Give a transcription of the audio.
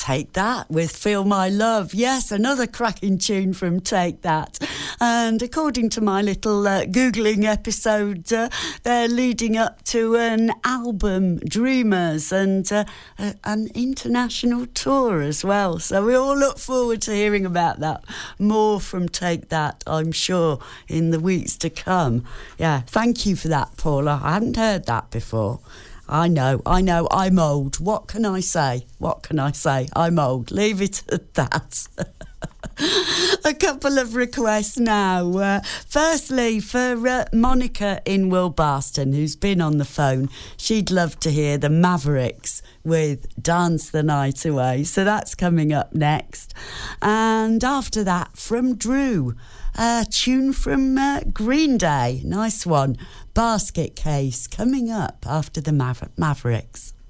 Take That with Feel My Love. Yes, another cracking tune from Take That. And according to my little Googling episode, they're leading up to an album, Dreamers, and an international tour as well. So we all look forward to hearing about that. More from Take That, I'm sure, in the weeks to come. Yeah, thank you for that, Paula. I hadn't heard that before. I know, I'm old. What can I say? I'm old. Leave it at that. A couple of requests now. Firstly, for Monica in Wilbaston, who's been on the phone, she'd love to hear the Mavericks with Dance the Night Away. So that's coming up next. And after that, from Drew, a tune from Green Day. Nice one. Basket Case coming up after the Mavericks.